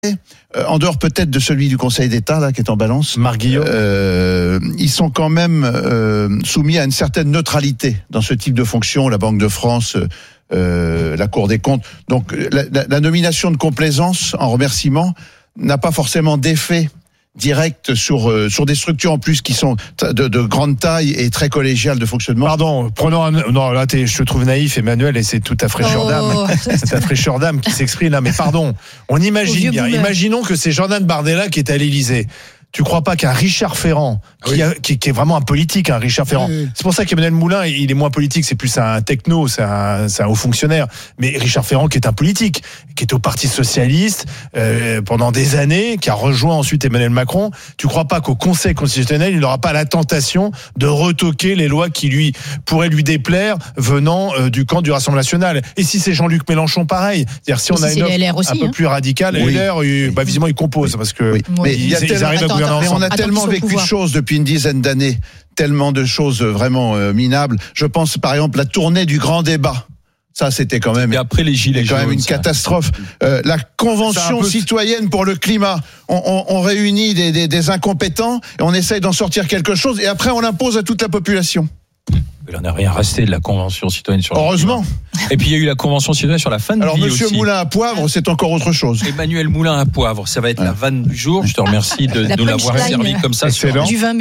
en dehors peut-être de celui du Conseil d'État là qui est en balance, Marc Guillaume, ils sont quand même soumis à une certaine neutralité dans ce type de fonction. La Banque de France, la Cour des comptes. Donc la nomination de complaisance en remerciement n'a pas forcément d'effet direct sur des structures en plus qui sont de grande taille et très collégiales de fonctionnement. Pardon, prenons non là je te trouve naïf, Emmanuel, et c'est toute ta fraîcheur d'âme, c'est ta fraîcheur d'âme qui s'exprime là. Mais pardon, on imagine bien, imaginons que c'est Jordan Bardella qui est à l'Élysée. Tu crois pas qu'un Richard Ferrand, qui est vraiment un politique, un Richard Ferrand. Oui. C'est pour ça qu'Emmanuel Moulin, il est moins politique, c'est plus un techno, c'est un haut fonctionnaire. Mais Richard Ferrand, qui est un politique, qui est au Parti socialiste pendant des années, qui a rejoint ensuite Emmanuel Macron. Tu crois pas qu'au Conseil constitutionnel, il n'aura pas la tentation de retoquer les lois qui pourraient lui déplaire venant du camp du Rassemblement national. Et si c'est Jean-Luc Mélenchon, pareil. C'est-à-dire si on a une offre un peu plus radicale, LR, visiblement, il compose parce que ils arrivent à mais on a tellement vécu de choses depuis une dizaine d'années, tellement de choses vraiment minables. Je pense par exemple la tournée du grand débat. Ça, c'était quand même. Et après les gilets jaunes, quand même une catastrophe. La convention citoyenne pour le climat. On réunit des incompétents et on essaye d'en sortir quelque chose et après on l'impose à toute la population. Il n'en a rien resté de la Convention citoyenne sur heureusement. Et puis il y a eu la Convention citoyenne sur la fin de vie. Alors Monsieur aussi. Moulin à Poivre, c'est encore autre chose. Emmanuel Moulin à Poivre, ça va être la vanne du jour. Je te remercie de nous l'avoir servi comme ça sur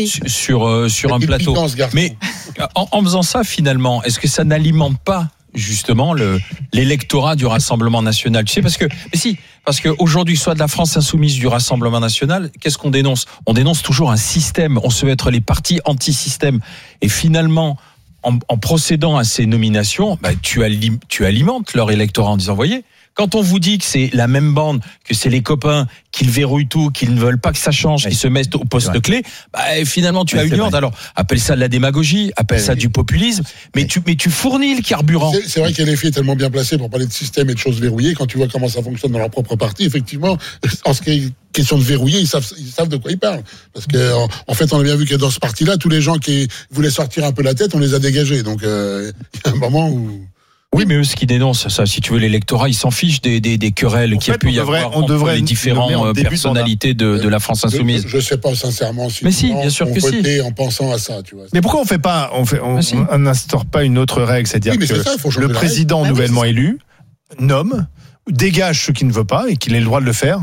un plateau. Mais en faisant ça, finalement, est-ce que ça n'alimente pas justement l'électorat du Rassemblement national? Tu sais, parce que aujourd'hui, soit de la France insoumise, du Rassemblement national, qu'est-ce qu'on dénonce? On dénonce toujours un système. On se veut être les partis anti-système. Et finalement, en procédant à ces nominations, tu alimentes leur électorat en disant, voyez, quand on vous dit que c'est la même bande, que c'est les copains, qu'ils verrouillent tout, qu'ils ne veulent pas que ça change, qu'ils se mettent au poste clé, finalement tu as une honte. Alors appelle ça de la démagogie, appelle ça du populisme, mais tu fournis le carburant. C'est vrai qu'LFI est tellement bien placé pour parler de système et de choses verrouillées. Quand tu vois comment ça fonctionne dans leur propre parti, effectivement, en ce qui est question de verrouiller, ils savent de quoi ils parlent. Parce que en fait, on a bien vu que dans ce parti-là, tous les gens qui voulaient sortir un peu la tête, on les a dégagés. Donc il y a un moment où... Oui, mais eux, ce qu'ils dénoncent, ça, si tu veux, l'électorat, ils s'en fichent des querelles qu'il y a pu y avoir entre les différentes personnalités de la France insoumise. Je sais pas sincèrement si. Mais si, bien sûr que si. En pensant à ça, tu vois. Mais pourquoi on n'instaure pas une autre règle, c'est-à-dire que le président nouvellement élu nomme, dégage ceux qui ne veulent pas et qu'il ait le droit de le faire.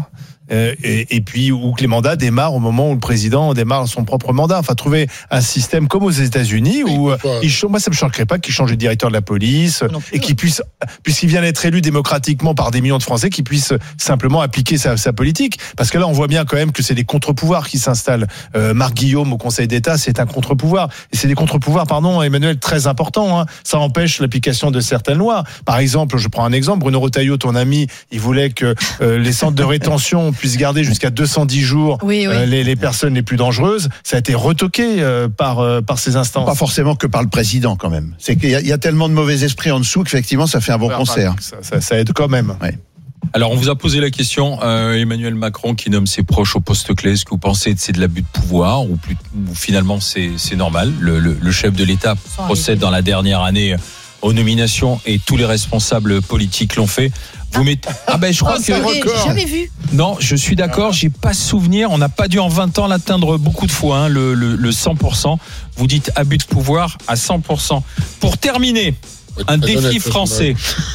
Et puis ou que les mandats démarrent au moment où le président démarre son propre mandat. Enfin, trouver un système comme aux États-Unis où moi ça me choquerait pas qu'il change de directeur de la police et qu'il puisse, puisqu'il vient d'être élu démocratiquement par des millions de Français, qu'il puisse simplement appliquer sa politique. Parce que là, on voit bien quand même que c'est des contre-pouvoirs qui s'installent. Marc Guillaume au Conseil d'État, c'est un contre-pouvoir. Et c'est des contre-pouvoirs, Emmanuel, très importants. Ça empêche l'application de certaines lois. Par exemple, je prends un exemple, Bruno Retailleau, ton ami, il voulait que les centres de rétention puisse garder jusqu'à 210 jours les personnes les plus dangereuses. Ça a été retoqué par ces instances. Pas forcément que par le président quand même. C'est qu'il y a tellement de mauvais esprits en dessous qu'effectivement ça fait un bon concert. Ça aide quand même. Ouais. Alors on vous a posé la question, Emmanuel Macron qui nomme ses proches au poste clé, est-ce que vous pensez que c'est de l'abus de pouvoir ou finalement c'est normal, le chef de l'État procède dans la dernière année aux nominations et tous les responsables politiques l'ont fait. Vous mettez... je crois que... J'ai jamais vu. Non, je suis d'accord, j'ai pas souvenir, on n'a pas dû en 20 ans l'atteindre beaucoup de fois, le 100%. Vous dites abus de pouvoir à 100%. Pour terminer, un défi français.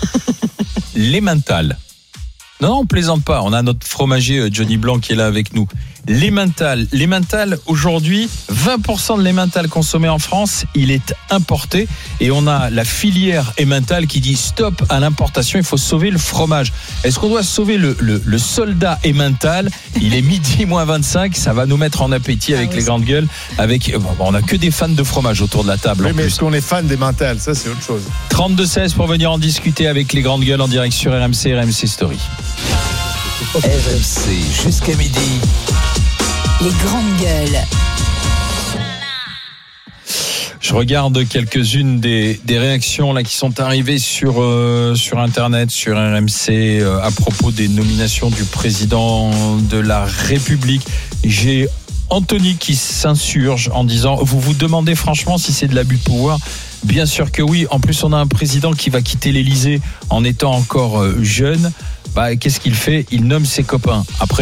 L'Emmental. Non, on plaisante pas, on a notre fromager Johnny Blanc qui est là avec nous. L'Emmental, aujourd'hui, 20% de l'Emmental consommé en France, il est importé et on a la filière Emmental qui dit stop à l'importation, il faut sauver le fromage. Est-ce qu'on doit sauver le soldat Emmental? Il est midi moins 25, ça va nous mettre en appétit avec les grandes gueules. On n'a que des fans de fromage autour de la table. Oui, mais est-ce qu'on est fan d'Emmental? Ça, c'est autre chose. 32-16 pour venir en discuter avec les grandes gueules en direct sur RMC Story. RMC jusqu'à midi. Les grandes gueules. Je regarde quelques-unes des réactions là qui sont arrivées sur Internet, sur RMC, à propos des nominations du président de la République. J'ai Anthony qui s'insurge en disant « Vous vous demandez franchement si c'est de l'abus de pouvoir ?» Bien sûr que oui. En plus, on a un président qui va quitter l'Élysée en étant encore jeune. qu'est-ce qu'il fait ? Il nomme ses copains. Après,